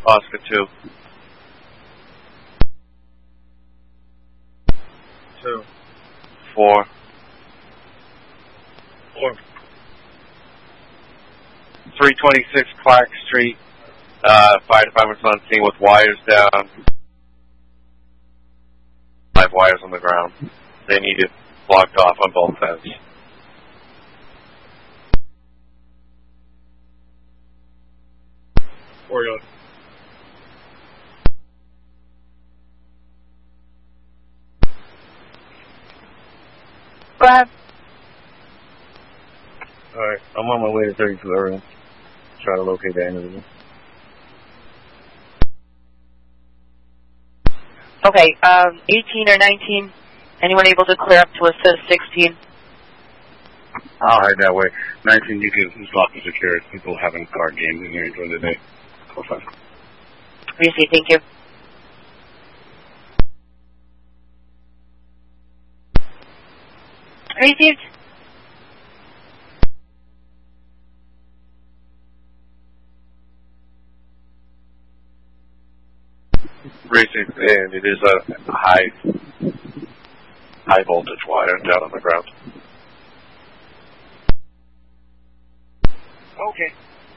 Oscar 2. 2. 4. 4. 326 Clark Street. Fire department's on scene with wires down. 5 wires on the ground. They need it blocked off on both ends. Oregon. Go ahead. Alright, I'm on my way to 32 area. Try to locate the individual. Okay, 18 or 19. Anyone able to clear up to assist 16? I'll head that way. 19, you can lock and secure it. People having card games in here during the day. Go fast. Receive, thank you. Received. Racing, and it is a high voltage wire down on the ground. Okay.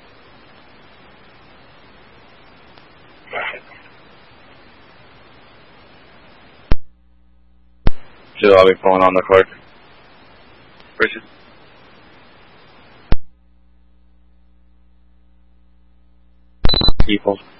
So I'll be pulling on the clerk. Richard? People.